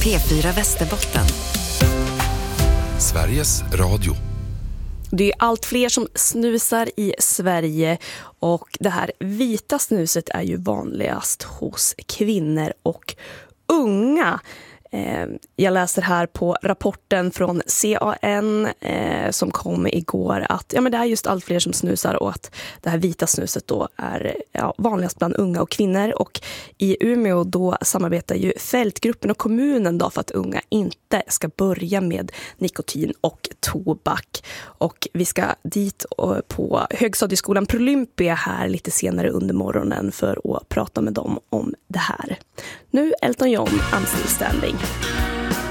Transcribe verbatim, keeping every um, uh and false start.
P fyra Västerbotten. Sveriges Radio. Det är allt fler som snusar i Sverige och det här vita snuset är ju vanligast hos kvinnor och unga. Jag läser här på rapporten från C A N eh, som kom igår att ja, men det är just allt fler som snusar och att det här vita snuset då är ja, vanligast bland unga och kvinnor. Och i Umeå då samarbetar ju Fältgruppen och kommunen då för att unga inte ska börja med nikotin och tobak. Och vi ska dit på högstadieskolan Prolympia här lite senare under morgonen för att prata med dem om det här. Nu Elton John, I'm Still Standing.